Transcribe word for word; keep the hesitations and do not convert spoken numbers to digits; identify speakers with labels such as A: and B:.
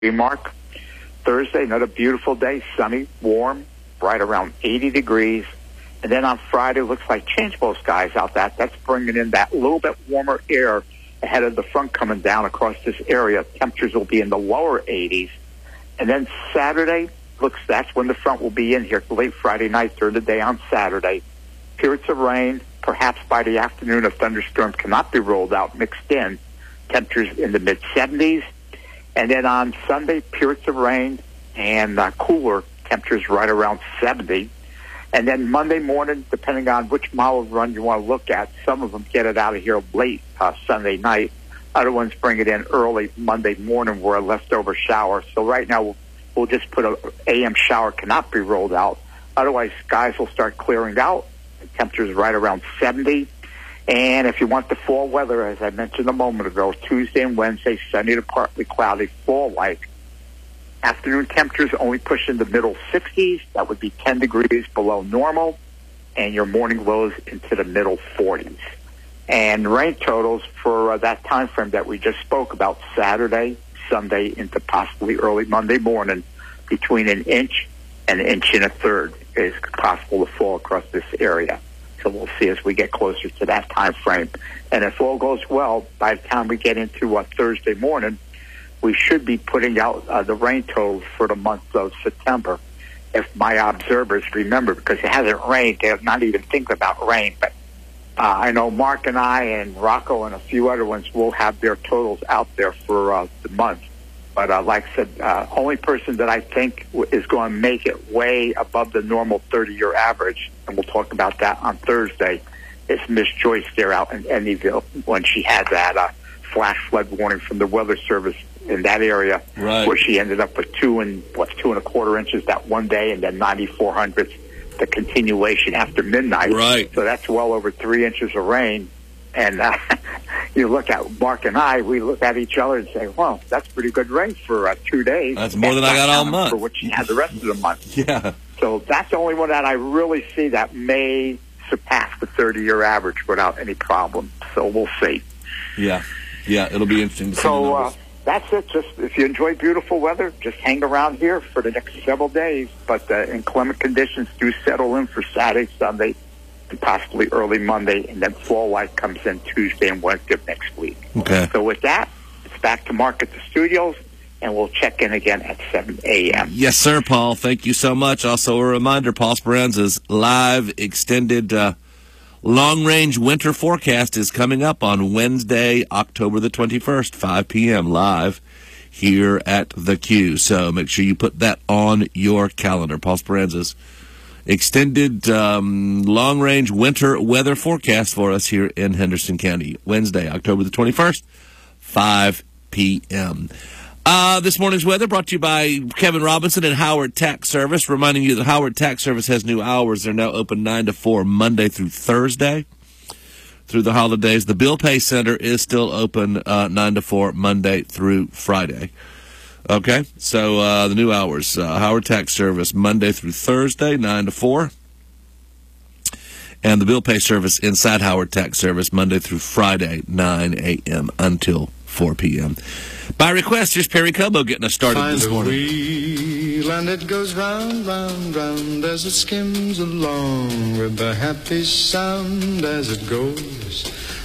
A: mark. Thursday, another beautiful day, sunny, warm, right around eighty degrees. And then on Friday, looks like changeable skies out that. That's bringing in that little bit warmer air ahead of the front coming down across this area. Temperatures will be in the lower eighties. And then Saturday, looks that's when the front will be in here late Friday night, during the day on Saturday. Periods of rain, perhaps by the afternoon a thunderstorm cannot be rolled out, mixed in. Temperatures in the mid-seventies. And then on Sunday, periods of rain and uh, cooler, temperatures right around seventy. And then Monday morning, depending on which model run you want to look at, some of them get it out of here late uh, Sunday night. Other ones bring it in early Monday morning where a leftover shower. So right now, we'll, we'll just put a A M shower cannot be rolled out. Otherwise, skies will start clearing out. Temperatures right around seventy. And if you want the fall weather, as I mentioned a moment ago, Tuesday and Wednesday, sunny to partly cloudy, fall-like. Afternoon temperatures only push in the middle sixties. That would be ten degrees below normal. And your morning lows into the middle forties. And rain totals for uh, that time frame that we just spoke about, Saturday, Sunday, into possibly early Monday morning, between an inch and an inch and a third is possible to fall across this area. So we'll see as we get closer to that time frame. And if all goes well, by the time we get into uh, Thursday morning, we should be putting out uh, the rain totals for the month of September. If my observers remember, because it hasn't rained, they're not even thinking about rain. But uh, I know Mark and I and Rocco and a few other ones will have their totals out there for uh, the month. But uh, like I said, uh, only person that I think w- is going to make it way above the normal thirty-year average, and we'll talk about that on Thursday, is Miss Joyce there out in Eddyville when she had that uh, flash flood warning from the Weather Service in that area,
B: right,
A: where she ended up with two and what two and a quarter inches that one day, and then ninety-four hundredths the continuation after midnight.
B: Right.
A: So that's well over three inches of rain. And uh, you look at Mark and I, we look at each other and say, well, that's pretty good rain for uh, two days.
B: That's more than I got all month.
A: For what she had the rest of the month.
B: Yeah.
A: So that's the only one that I really see that may surpass the thirty-year average without any problem. So we'll see.
B: Yeah. Yeah, it'll be interesting to see.
A: So uh, that's it. Just if you enjoy beautiful weather, just hang around here for the next several days. But uh, inclement conditions do settle in for Saturday, Sunday, and possibly early Monday, and then fall light comes in Tuesday and Wednesday of next week.
B: Okay.
A: So with that, it's back to Mark at the studios, and we'll check in again at seven a.m.
B: Yes, sir, Paul. Thank you so much. Also, a reminder, Paul Speranza's live extended uh, long-range winter forecast is coming up on Wednesday, October the twenty-first, five p.m. live here at the Q. So make sure you put that on your calendar. Paul Speranza's extended um, long-range winter weather forecast for us here in Henderson County. Wednesday, October the twenty-first, five p.m. Uh, this morning's weather brought to you by Kevin Robinson and Howard Tax Service, reminding you that Howard Tax Service has new hours. They're now open nine to four Monday through Thursday through the holidays. The Bill Pay Center is still open uh, nine to four Monday through Friday. Okay, so uh, the new hours, uh, Howard Tax Service, Monday through Thursday, nine to four. And the Bill Pay Service inside Howard Tax Service, Monday through Friday, nine a.m. until four p.m. By request, here's Perry Cobo getting us started
C: Find
B: this morning.
C: a wheel and it goes round, round, round as it skims along with a happy sound as it goes.